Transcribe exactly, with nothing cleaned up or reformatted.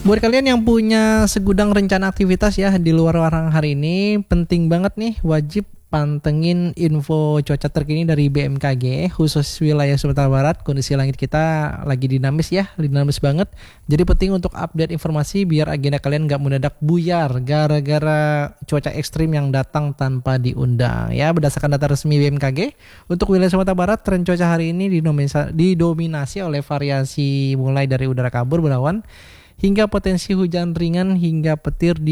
Buat kalian yang punya segudang rencana aktivitas ya di luar warang hari ini, penting banget nih, wajib pantengin info cuaca terkini dari B M K G, khusus wilayah Sumatera Barat. Kondisi langit kita lagi dinamis ya, dinamis banget. Jadi penting untuk update informasi biar agenda kalian gak mendadak buyar gara-gara cuaca ekstrim yang datang tanpa diundang ya. Berdasarkan data resmi B M K G, untuk wilayah Sumatera Barat, tren cuaca hari ini didominasi, didominasi oleh variasi mulai dari udara kabur berawan hingga potensi hujan ringan hingga petir di